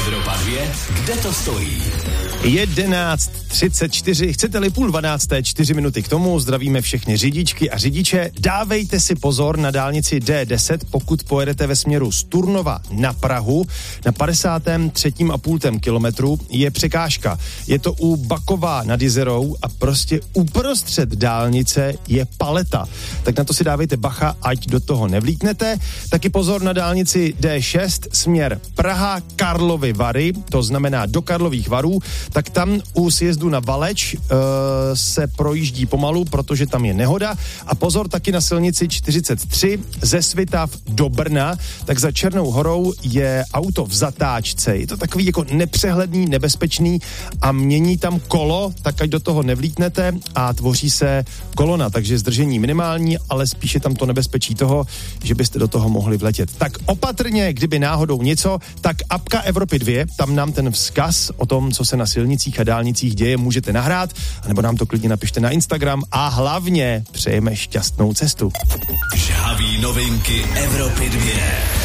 Evropa 2, kde to stojí? 11:34, chcete-li 11:30, 4 minuty k tomu, zdravíme všechny řidičky a řidiče. Dávejte si pozor na dálnici D10, pokud pojedete ve směru z Turnova na Prahu. Na 53,5 kilometru je překážka. Je to u Bakova nad Jizerou a prostě uprostřed dálnice je paleta. Tak na to si dávejte bacha, ať do toho nevlítnete. Taky pozor na dálnici D6, směr Praha Karlovy Vary, to znamená do Karlových Varů, tak tam u sjezdu na Valeč se projíždí pomalu, protože tam je nehoda. A pozor taky na silnici 43 ze Svitav do Brna, tak za Černou horou je auto v zatáčce. Je to takový jako nepřehledný, nebezpečný a mění tam kolo, tak ať do toho nevlítnete a tvoří se kolona, takže zdržení minimální, ale spíše tam to nebezpečí toho, že byste do toho mohli vletět. Tak opatrně, kdyby náhodou něco, tak apka Evropy 2, tam nám ten vzkaz o tom, co se na silnicích a dálnicích děje, můžete nahrát, anebo nám to klidně napište na Instagram a hlavně přejeme šťastnou cestu. Žhaví novinky Evropy 2.